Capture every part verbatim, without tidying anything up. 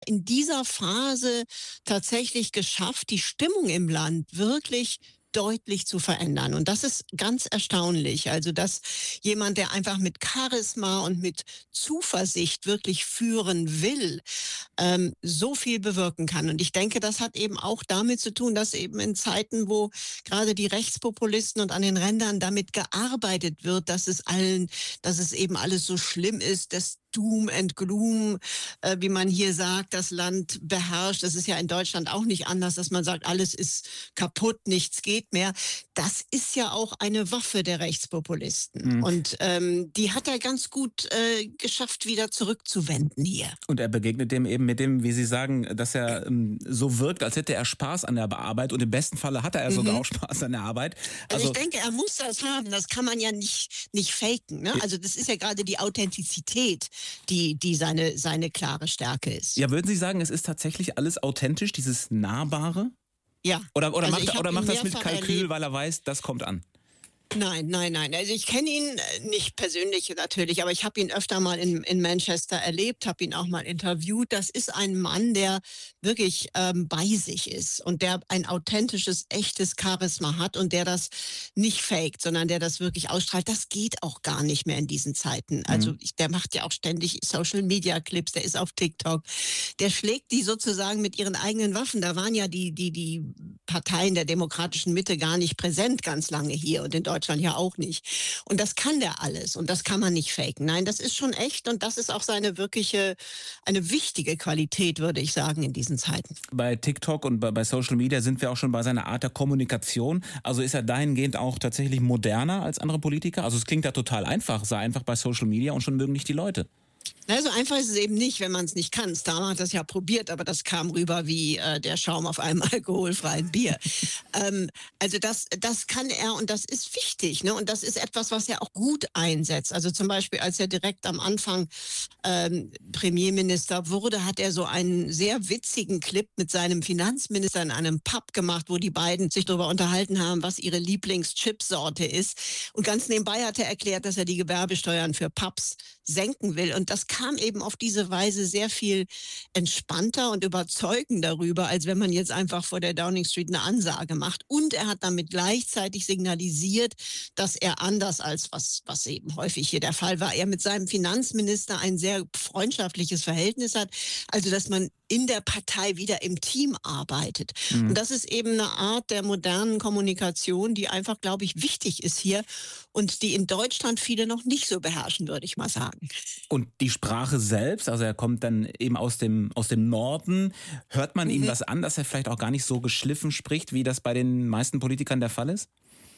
in dieser Phase tatsächlich geschafft, die Stimmung im Land wirklich deutlich zu verändern. Und das ist ganz erstaunlich. Also, dass jemand, der einfach mit Charisma und mit Zuversicht wirklich führen will, ähm, so viel bewirken kann. Und ich denke, das hat eben auch damit zu tun, dass eben in Zeiten, wo gerade die Rechtspopulisten und an den Rändern damit gearbeitet wird, dass es allen, dass es eben alles so schlimm ist, dass Doom and Gloom, äh, wie man hier sagt, das Land beherrscht. Das ist ja in Deutschland auch nicht anders, dass man sagt, alles ist kaputt, nichts geht mehr. Das ist ja auch eine Waffe der Rechtspopulisten. Mhm. Und ähm, die hat er ganz gut äh, geschafft, wieder zurückzuwenden hier. Und er begegnet dem eben mit dem, wie Sie sagen, dass er ähm, so wirkt, als hätte er Spaß an der Arbeit. Und im besten Falle hatte er Mhm. sogar auch Spaß an der Arbeit. Also, ich denke, er muss das haben. Das kann man ja nicht, nicht faken. Ne? Also das ist ja gerade die Authentizität, die, die seine, seine klare Stärke ist. Ja, würden Sie sagen, es ist tatsächlich alles authentisch, dieses Nahbare? Ja. Oder, oder Also macht, ich er- hab oder ihn macht das mit mehrfach Kalkül, erlebt. weil er weiß, das kommt an? Nein, nein, nein. Also ich kenne ihn äh, nicht persönlich natürlich, aber ich habe ihn öfter mal in, in Manchester erlebt, habe ihn auch mal interviewt. Das ist ein Mann, der wirklich ähm, bei sich ist und der ein authentisches, echtes Charisma hat und der das nicht faked, sondern der das wirklich ausstrahlt. Das geht auch gar nicht mehr in diesen Zeiten. Also Mhm. ich, der macht ja auch ständig Social-Media-Clips, der ist auf TikTok. Der schlägt die sozusagen mit ihren eigenen Waffen. Da waren ja die, die, die Parteien der demokratischen Mitte gar nicht präsent ganz lange hier und in Deutschland ja auch nicht. Und das kann der alles und das kann man nicht faken. Nein, das ist schon echt und das ist auch seine wirkliche, eine wichtige Qualität, würde ich sagen, in diesen Zeiten. Bei TikTok und bei, bei Social Media sind wir auch schon bei seiner Art der Kommunikation. Also ist er dahingehend auch tatsächlich moderner als andere Politiker? Also es klingt ja total einfach, sei einfach bei Social Media und schon mögen dich die Leute. Na, so einfach ist es eben nicht, wenn man es nicht kann. Starmer hat das ja probiert, aber das kam rüber wie äh, der Schaum auf einem alkoholfreien Bier. ähm, also das, das kann er und das ist wichtig. Ne? Und das ist etwas, was er auch gut einsetzt. Also zum Beispiel, als er direkt am Anfang ähm, Premierminister wurde, hat er so einen sehr witzigen Clip mit seinem Finanzminister in einem Pub gemacht, wo die beiden sich darüber unterhalten haben, was ihre Lieblingschipsorte ist. Und ganz nebenbei hat er erklärt, dass er die Gewerbesteuern für Pubs senken will. Und das kam eben auf diese Weise sehr viel entspannter und überzeugender rüber, als wenn man jetzt einfach vor der Downing Street eine Ansage macht. Und er hat damit gleichzeitig signalisiert, dass er anders als was, was eben häufig hier der Fall war, er mit seinem Finanzminister ein sehr freundschaftliches Verhältnis hat. Also, dass man in der Partei wieder im Team arbeitet. Mhm. Und das ist eben eine Art der modernen Kommunikation, die einfach, glaube ich, wichtig ist hier und die in Deutschland viele noch nicht so beherrschen, würde ich mal sagen. Und die Sprache selbst, also er kommt dann eben aus dem, aus dem Norden, hört man ihm Mhm. das an, dass er vielleicht auch gar nicht so geschliffen spricht, wie das bei den meisten Politikern der Fall ist?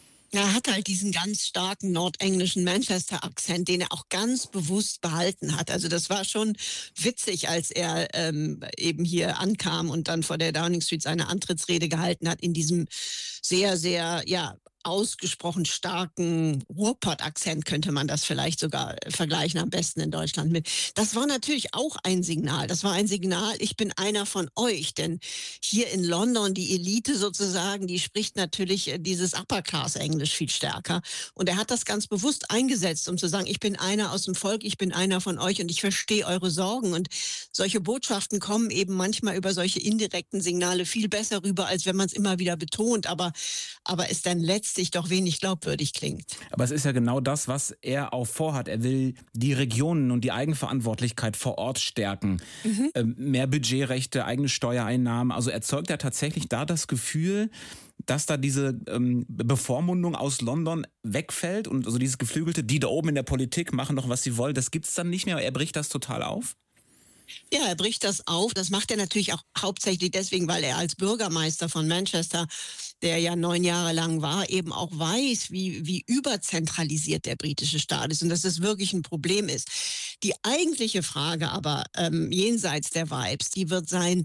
Er hat halt diesen ganz starken nordenglischen Manchester-Akzent, den er auch ganz bewusst behalten hat. Also das war schon witzig, als er ähm, eben hier ankam und dann vor der Downing Street seine Antrittsrede gehalten hat in diesem sehr, sehr, ja, ausgesprochen starken Ruhrpott-Akzent könnte man das vielleicht sogar äh, vergleichen, am besten in Deutschland mit. Das war natürlich auch ein Signal. Das war ein Signal, ich bin einer von euch. Denn hier in London, die Elite sozusagen, die spricht natürlich äh, dieses Upper-Class-Englisch viel stärker. Und er hat das ganz bewusst eingesetzt, um zu sagen, ich bin einer aus dem Volk, ich bin einer von euch und ich verstehe eure Sorgen. Und solche Botschaften kommen eben manchmal über solche indirekten Signale viel besser rüber, als wenn man es immer wieder betont, aber, aber es dann letztlich doch wenig glaubwürdig klingt. Aber es ist ja genau das, was er auch vorhat. Er will die Regionen und die Eigenverantwortlichkeit vor Ort stärken. Mhm. Ähm, mehr Budgetrechte, eigene Steuereinnahmen. Also erzeugt er tatsächlich da das Gefühl, dass da diese ähm, Bevormundung aus London wegfällt und also dieses geflügelte, die da oben in der Politik machen doch, was sie wollen, das gibt's dann nicht mehr. Er bricht das total auf? Ja, er bricht das auf. Das macht er natürlich auch hauptsächlich deswegen, weil er als Bürgermeister von Manchester, der ja neun Jahre lang war, eben auch weiß, wie, wie überzentralisiert der britische Staat ist und dass das wirklich ein Problem ist. Die eigentliche Frage aber, ähm, jenseits der Vibes, die wird sein,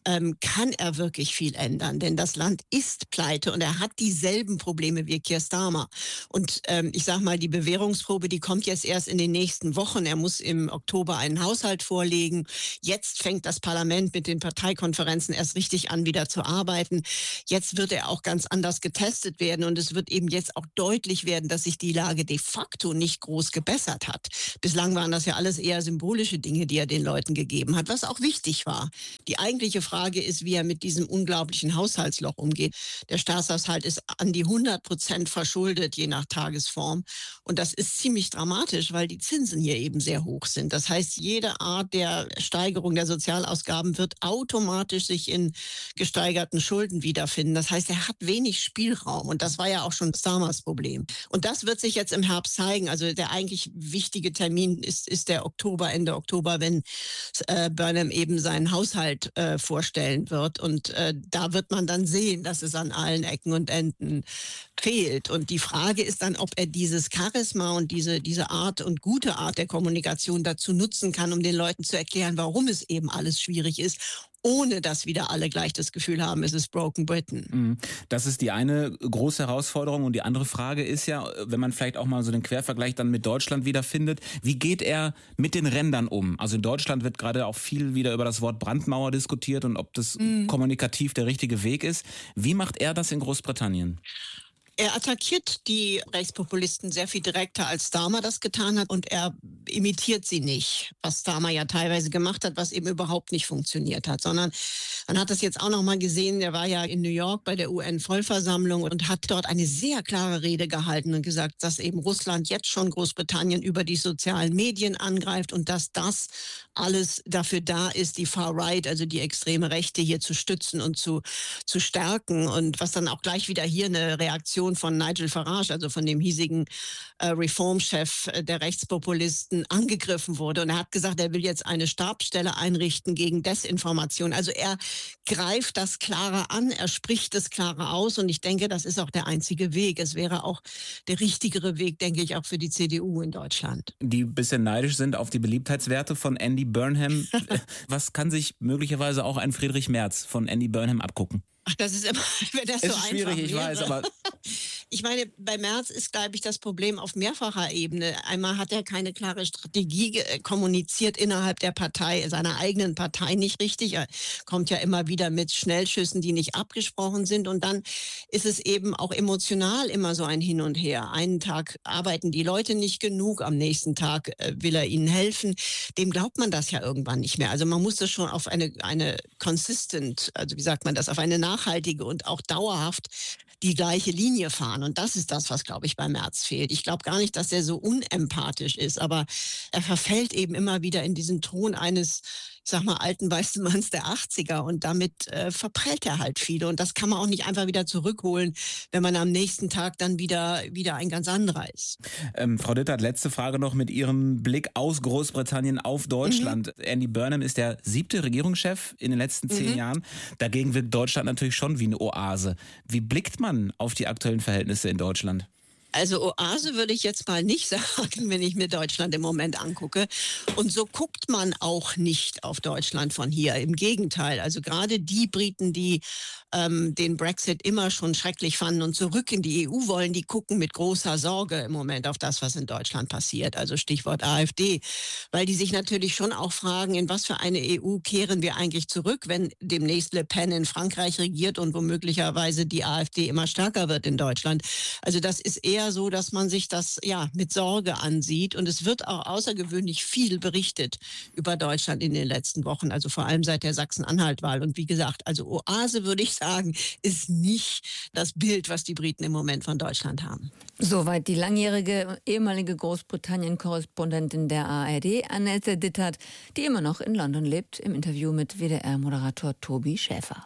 ähm, kann er wirklich viel ändern. Denn das Land ist pleite und er hat dieselben Probleme wie Keir Starmer. Und ähm, ich sage mal, die Bewährungsprobe, die kommt jetzt erst in den nächsten Wochen. Er muss im Oktober einen Haushalt vorlegen. Jetzt fängt das Parlament mit den Parteikonferenzen erst richtig an, wieder zu arbeiten. Jetzt wird er auch ganz anders getestet werden und es wird eben jetzt auch deutlich werden, dass sich die Lage de facto nicht groß gebessert hat. Bislang waren das ja alles eher symbolische Dinge, die er den Leuten gegeben hat, was auch wichtig war. Die eigentliche Frage ist, wie er mit diesem unglaublichen Haushaltsloch umgeht. Der Staatshaushalt ist an die hundert Prozent verschuldet, je nach Tagesform. Und das ist ziemlich dramatisch, weil die Zinsen hier eben sehr hoch sind. Das heißt, jede Art der Steigerung der Sozialausgaben wird automatisch sich in gesteigerten Schulden wiederfinden. Das heißt, er hat wenig Spielraum. Und das war ja auch schon Starmers Problem. Und das wird sich jetzt im Herbst zeigen. Also der eigentlich wichtige Termin ist, ist der Oktober, Ende Oktober, wenn äh, Burnham eben seinen Haushalt äh, vorstellen wird. Und äh, da wird man dann sehen, dass es an allen Ecken und Enden fehlt. Und die Frage ist dann, ob er dieses Charisma und diese, diese Art und gute Art der Kommunikation dazu nutzen kann, um den Leuten zu erklären, warum es eben alles schwierig ist, ohne dass wieder alle gleich das Gefühl haben, es ist Broken Britain. Das ist die eine große Herausforderung. Und die andere Frage ist ja, wenn man vielleicht auch mal so den Quervergleich dann mit Deutschland wiederfindet, wie geht er mit den Rändern um? Also in Deutschland wird gerade auch viel wieder über das Wort Brandmauer diskutiert und ob das mhm. kommunikativ der richtige Weg ist. Wie macht er das in Großbritannien? Er attackiert die Rechtspopulisten sehr viel direkter, als Starmer das getan hat, und er imitiert sie nicht, was Starmer ja teilweise gemacht hat, was eben überhaupt nicht funktioniert hat, sondern man hat das jetzt auch noch mal gesehen, der war ja in New York bei der U N-Vollversammlung und hat dort eine sehr klare Rede gehalten und gesagt, dass eben Russland jetzt schon Großbritannien über die sozialen Medien angreift und dass das alles dafür da ist, die Far-Right, also die extreme Rechte hier zu stützen und zu, zu stärken, und was dann auch gleich wieder hier eine Reaktion von Nigel Farage, also von dem hiesigen äh, Reformchef äh, der Rechtspopulisten, angegriffen wurde. Und er hat gesagt, er will jetzt eine Stabsstelle einrichten gegen Desinformation. Also er greift das klarer an, er spricht es klarer aus, und ich denke, das ist auch der einzige Weg. Es wäre auch der richtigere Weg, denke ich, auch für die C D U in Deutschland. Die ein bisschen neidisch sind auf die Beliebtheitswerte von Andy Burnham. Was kann sich möglicherweise auch ein Friedrich Merz von Andy Burnham abgucken? Ach, das ist immer, wenn das es so ist schwierig, ich wäre. weiß, aber ich meine, bei Merz ist, glaube ich, das Problem auf mehrfacher Ebene. Einmal hat er keine klare Strategie äh, kommuniziert innerhalb der Partei, seiner eigenen Partei nicht richtig. Er kommt ja immer wieder mit Schnellschüssen, die nicht abgesprochen sind. Und dann ist es eben auch emotional immer so ein Hin und Her. Einen Tag arbeiten die Leute nicht genug, am nächsten Tag äh, will er ihnen helfen. Dem glaubt man das ja irgendwann nicht mehr. Also man muss das schon auf eine, eine consistent, also wie sagt man das, auf eine nachhaltige und auch dauerhaft die gleiche Linie fahren. Und das ist das, was, glaube ich, bei Merz fehlt. Ich glaube gar nicht, dass er so unempathisch ist, aber er verfällt eben immer wieder in diesen Ton eines, ich sag mal, alten weißen Manns der achtziger, und damit äh, verprellt er halt viele. Und das kann man auch nicht einfach wieder zurückholen, wenn man am nächsten Tag dann wieder, wieder ein ganz anderer ist. Ähm, Frau Dittert, letzte Frage noch mit Ihrem Blick aus Großbritannien auf Deutschland. Mhm. Andy Burnham ist der siebte Regierungschef in den letzten zehn mhm. Jahren. Dagegen wirkt Deutschland natürlich schon wie eine Oase. Wie blickt man auf die aktuellen Verhältnisse in Deutschland? Also Oase würde ich jetzt mal nicht sagen, wenn ich mir Deutschland im Moment angucke. Und so guckt man auch nicht auf Deutschland von hier. Im Gegenteil, also gerade die Briten, die ähm, den Brexit immer schon schrecklich fanden und zurück in die E U wollen, die gucken mit großer Sorge im Moment auf das, was in Deutschland passiert. Also Stichwort AfD. Weil die sich natürlich schon auch fragen, in was für eine E U kehren wir eigentlich zurück, wenn demnächst Le Pen in Frankreich regiert und womöglicherweise die AfD immer stärker wird in Deutschland. Also das ist eher so, dass man sich das ja mit Sorge ansieht, und es wird auch außergewöhnlich viel berichtet über Deutschland in den letzten Wochen, also vor allem seit der Sachsen-Anhalt-Wahl. Und wie gesagt, also Oase, würde ich sagen, ist nicht das Bild, was die Briten im Moment von Deutschland haben. Soweit die langjährige ehemalige Großbritannien-Korrespondentin der A R D, Annette Dittert, die immer noch in London lebt, im Interview mit W D R-Moderator Tobi Schäfer.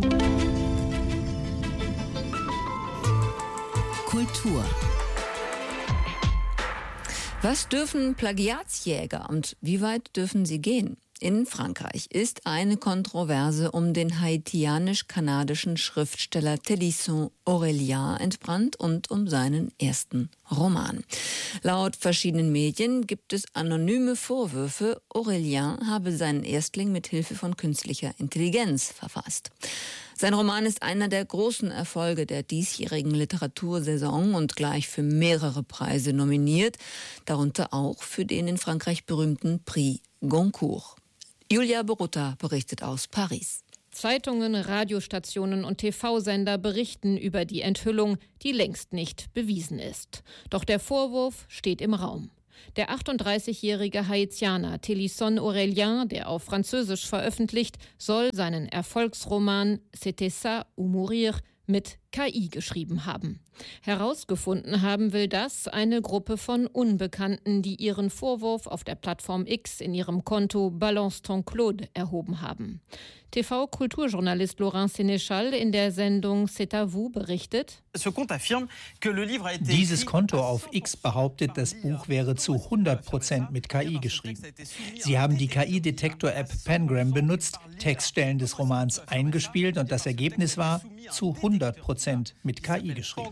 Kultur. Was dürfen Plagiatsjäger und wie weit dürfen sie gehen? In Frankreich ist eine Kontroverse um den haitianisch-kanadischen Schriftsteller Télisson Aurélien entbrannt und um seinen ersten Roman. Laut verschiedenen Medien gibt es anonyme Vorwürfe, Aurélien habe seinen Erstling mit Hilfe von künstlicher Intelligenz verfasst. Sein Roman ist einer der großen Erfolge der diesjährigen Literatursaison und gleich für mehrere Preise nominiert, darunter auch für den in Frankreich berühmten Prix Goncourt. Julia Borutta berichtet aus Paris. Zeitungen, Radiostationen und T V-Sender berichten über die Enthüllung, die längst nicht bewiesen ist. Doch der Vorwurf steht im Raum. Der achtunddreißigjährige Haitianer Télisson Aurélien, der auf Französisch veröffentlicht, soll seinen Erfolgsroman C'était ça ou mourir mit K I geschrieben haben. Herausgefunden haben will das eine Gruppe von Unbekannten, die ihren Vorwurf auf der Plattform X in ihrem Konto Balance ton Claude erhoben haben. T V-Kulturjournalist Laurent Sénéchal in der Sendung C'est à vous berichtet: Dieses Konto auf X behauptet, das Buch wäre zu hundert Prozent mit K I geschrieben. Sie haben die K I-Detektor-App Pangram benutzt, Textstellen des Romans eingespielt und das Ergebnis war zu hundert Prozent mit K I geschrieben.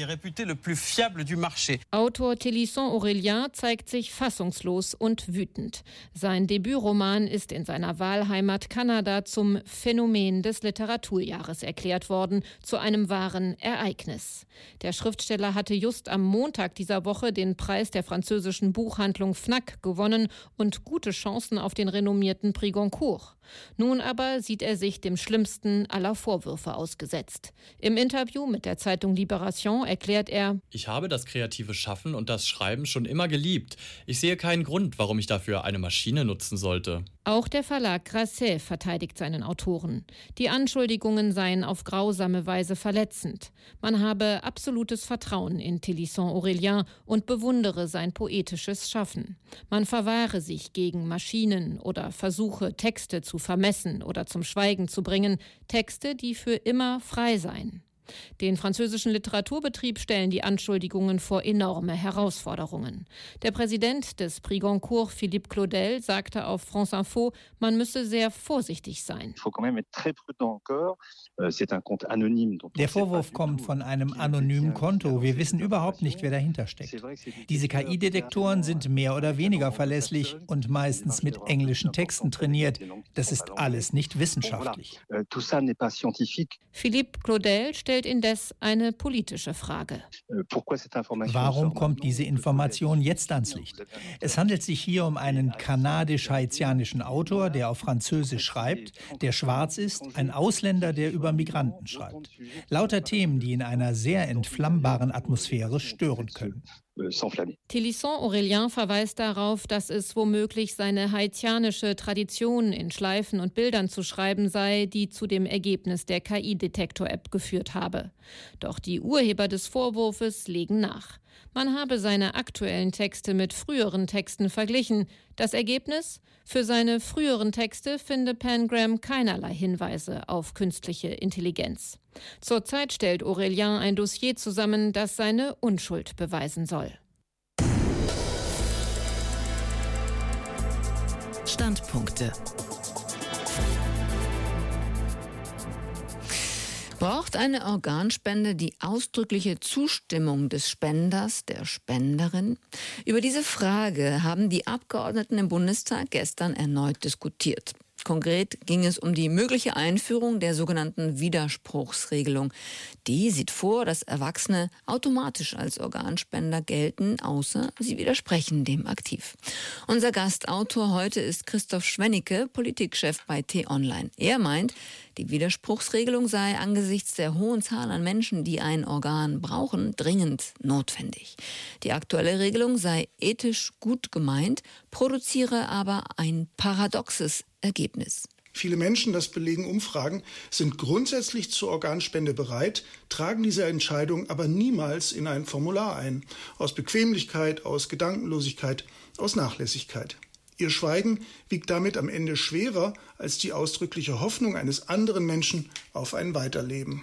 Autor Télisson Aurélien zeigt sich fassungslos und wütend. Sein Debütroman ist in seiner Wahlheimat Kanada zum Phänomen des Literaturjahres erklärt worden, zu einem wahren Ereignis. Der Schriftsteller hatte just am Montag dieser Woche den Preis der französischen Buchhandlung Fnac gewonnen und gute Chancen auf den renommierten Prix Goncourt. Nun aber sieht er sich dem schlimmsten aller Vorwürfe ausgesetzt. Im Interview mit der Zeitung Libération erklärt er: Ich habe das kreative Schaffen und das Schreiben schon immer geliebt. Ich sehe keinen Grund, warum ich dafür eine Maschine nutzen sollte. Auch der Verlag Grasset verteidigt seinen Autoren. Die Anschuldigungen seien auf grausame Weise verletzend. Man habe absolutes Vertrauen in Télisson Aurélien und bewundere sein poetisches Schaffen. Man verwahre sich gegen Maschinen oder Versuche, Texte zu vermessen oder zum Schweigen zu bringen, Texte, die für immer frei seien. Den französischen Literaturbetrieb stellen die Anschuldigungen vor enorme Herausforderungen. Der Präsident des Prix Goncourt, Philippe Claudel, sagte auf France Info, man müsse sehr vorsichtig sein. Der Vorwurf kommt von einem anonymen Konto. Wir wissen überhaupt nicht, wer dahinter steckt. Diese K I-Detektoren sind mehr oder weniger verlässlich und meistens mit englischen Texten trainiert. Das ist alles nicht wissenschaftlich. Philippe Claudel stellt indes eine politische Frage. Warum kommt diese Information jetzt ans Licht? Es handelt sich hier um einen kanadisch-haitianischen Autor, der auf Französisch schreibt, der schwarz ist, ein Ausländer, der über Migranten schreibt. Lauter Themen, die in einer sehr entflammbaren Atmosphäre stören können. Télisson Aurélien verweist darauf, dass es womöglich seine haitianische Tradition in Schleifen und Bildern zu schreiben sei, die zu dem Ergebnis der K I-Detektor-App geführt habe. Doch die Urheber des Vorwurfs legen nach. Man habe seine aktuellen Texte mit früheren Texten verglichen. Das Ergebnis? Für seine früheren Texte finde Pangram keinerlei Hinweise auf künstliche Intelligenz. Zurzeit stellt Aurélien ein Dossier zusammen, das seine Unschuld beweisen soll. Standpunkte. Braucht eine Organspende die ausdrückliche Zustimmung des Spenders, der Spenderin? Über diese Frage haben die Abgeordneten im Bundestag gestern erneut diskutiert. Konkret ging es um die mögliche Einführung der sogenannten Widerspruchsregelung. Die sieht vor, dass Erwachsene automatisch als Organspender gelten, außer sie widersprechen dem aktiv. Unser Gastautor heute ist Christoph Schwennicke, Politikchef bei T-Online. Er meint, die Widerspruchsregelung sei angesichts der hohen Zahl an Menschen, die ein Organ brauchen, dringend notwendig. Die aktuelle Regelung sei ethisch gut gemeint, produziere aber ein paradoxes Ergebnis. Viele Menschen, das belegen Umfragen, sind grundsätzlich zur Organspende bereit, tragen diese Entscheidung aber niemals in ein Formular ein. Aus Bequemlichkeit, aus Gedankenlosigkeit, aus Nachlässigkeit. Ihr Schweigen wiegt damit am Ende schwerer als die ausdrückliche Hoffnung eines anderen Menschen auf ein Weiterleben.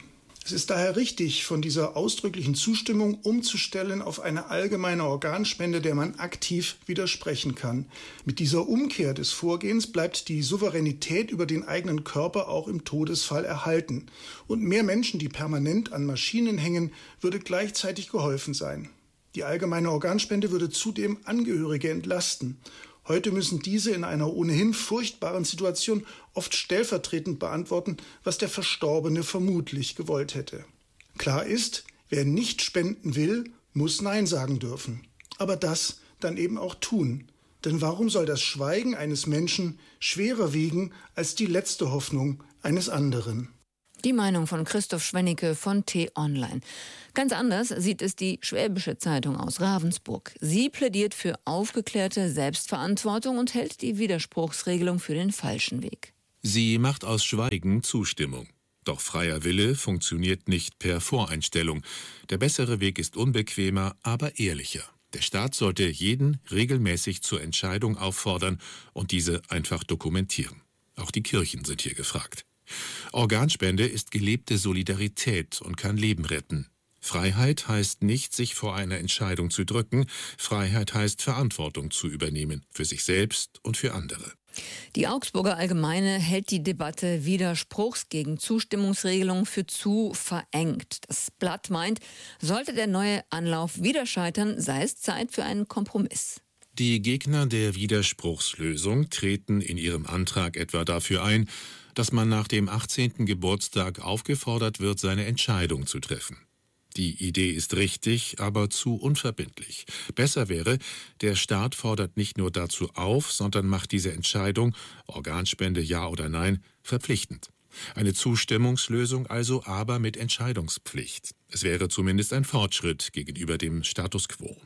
Es ist daher richtig, von dieser ausdrücklichen Zustimmung umzustellen auf eine allgemeine Organspende, der man aktiv widersprechen kann. Mit dieser Umkehr des Vorgehens bleibt die Souveränität über den eigenen Körper auch im Todesfall erhalten. Und mehr Menschen, die permanent an Maschinen hängen, würde gleichzeitig geholfen sein. Die allgemeine Organspende würde zudem Angehörige entlasten. Heute müssen diese in einer ohnehin furchtbaren Situation oft stellvertretend beantworten, was der Verstorbene vermutlich gewollt hätte. Klar ist, wer nicht spenden will, muss Nein sagen dürfen. Aber das dann eben auch tun. Denn warum soll das Schweigen eines Menschen schwerer wiegen als die letzte Hoffnung eines anderen? Die Meinung von Christoph Schwennecke von T-Online. Ganz anders sieht es die Schwäbische Zeitung aus Ravensburg. Sie plädiert für aufgeklärte Selbstverantwortung und hält die Widerspruchsregelung für den falschen Weg. Sie macht aus Schweigen Zustimmung. Doch freier Wille funktioniert nicht per Voreinstellung. Der bessere Weg ist unbequemer, aber ehrlicher. Der Staat sollte jeden regelmäßig zur Entscheidung auffordern und diese einfach dokumentieren. Auch die Kirchen sind hier gefragt. Organspende ist gelebte Solidarität und kann Leben retten. Freiheit heißt nicht, sich vor einer Entscheidung zu drücken. Freiheit heißt, Verantwortung zu übernehmen, für sich selbst und für andere. Die Augsburger Allgemeine hält die Debatte Widerspruchs gegen Zustimmungsregelung für zu verengt. Das Blatt meint, sollte der neue Anlauf wieder scheitern, sei es Zeit für einen Kompromiss. Die Gegner der Widerspruchslösung treten in ihrem Antrag etwa dafür ein, dass man nach dem achtzehnten Geburtstag aufgefordert wird, seine Entscheidung zu treffen. Die Idee ist richtig, aber zu unverbindlich. Besser wäre, der Staat fordert nicht nur dazu auf, sondern macht diese Entscheidung, Organspende ja oder nein, verpflichtend. Eine Zustimmungslösung also, aber mit Entscheidungspflicht. Es wäre zumindest ein Fortschritt gegenüber dem Status quo.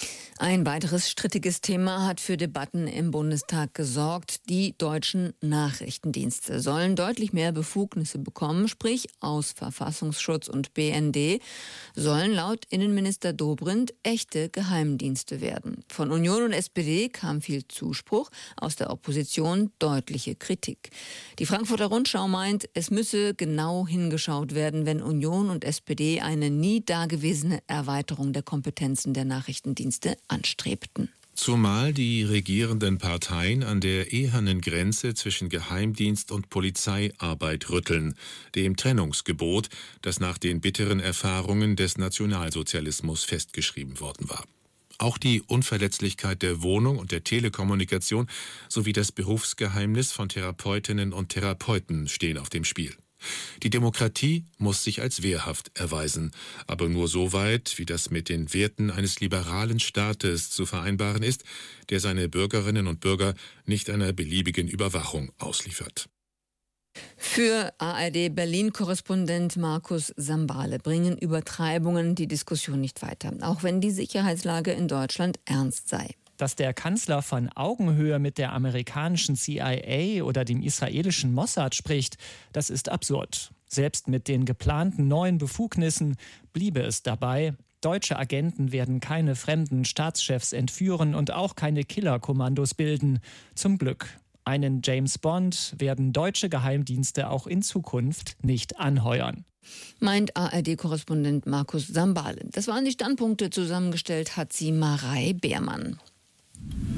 Ein weiteres strittiges Thema hat für Debatten im Bundestag gesorgt. Die deutschen Nachrichtendienste sollen deutlich mehr Befugnisse bekommen, sprich aus Verfassungsschutz und B N D sollen laut Innenminister Dobrindt echte Geheimdienste werden. Von Union und S P D kam viel Zuspruch, aus der Opposition deutliche Kritik. Die Frankfurter Rundschau meint, es müsse genau hingeschaut werden, wenn Union und S P D eine nie dagewesene Erweiterung der Kompetenzen der Nachrichtendienste anstrebten. Zumal die regierenden Parteien an der ehernen Grenze zwischen Geheimdienst und Polizeiarbeit rütteln, dem Trennungsgebot, das nach den bitteren Erfahrungen des Nationalsozialismus festgeschrieben worden war. Auch die Unverletzlichkeit der Wohnung und der Telekommunikation sowie das Berufsgeheimnis von Therapeutinnen und Therapeuten stehen auf dem Spiel. Die Demokratie muss sich als wehrhaft erweisen, aber nur so weit, wie das mit den Werten eines liberalen Staates zu vereinbaren ist, der seine Bürgerinnen und Bürger nicht einer beliebigen Überwachung ausliefert. Für A R D-Berlin-Korrespondent Markus Sambale bringen Übertreibungen die Diskussion nicht weiter, auch wenn die Sicherheitslage in Deutschland ernst sei. Dass der Kanzler von Augenhöhe mit der amerikanischen C I A oder dem israelischen Mossad spricht, das ist absurd. Selbst mit den geplanten neuen Befugnissen bliebe es dabei. Deutsche Agenten werden keine fremden Staatschefs entführen und auch keine Killerkommandos bilden. Zum Glück. Einen James Bond werden deutsche Geheimdienste auch in Zukunft nicht anheuern. Meint A R D-Korrespondent Markus Sambale. Das waren die Standpunkte, zusammengestellt hat sie Marei Beermann.